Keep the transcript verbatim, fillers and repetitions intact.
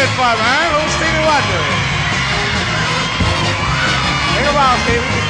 David Farmer, huh? Little Stevie Wonder. Take a while, Stevie.